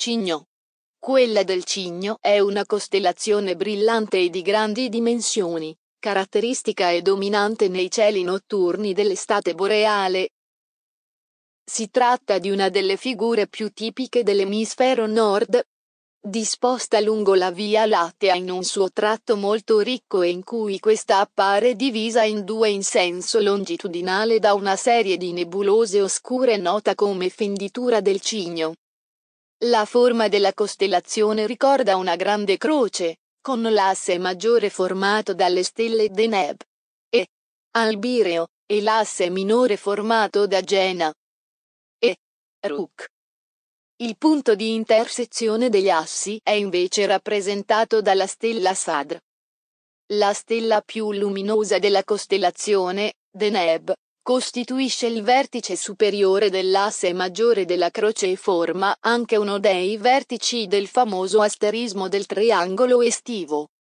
Cigno. Quella del Cigno è una costellazione brillante e di grandi dimensioni, caratteristica e dominante nei cieli notturni dell'estate boreale. Si tratta di una delle figure più tipiche dell'emisfero nord, disposta lungo la Via Lattea in un suo tratto molto ricco e in cui questa appare divisa in due in senso longitudinale da una serie di nebulose oscure nota come fenditura del Cigno. La forma della costellazione ricorda una grande croce, con l'asse maggiore formato dalle stelle Deneb e Albireo, e l'asse minore formato da Gena e Rook. Il punto di intersezione degli assi è invece rappresentato dalla stella Sadr. La stella più luminosa della costellazione, Deneb, costituisce il vertice superiore dell'asse maggiore della croce e forma anche uno dei vertici del famoso asterismo del triangolo estivo.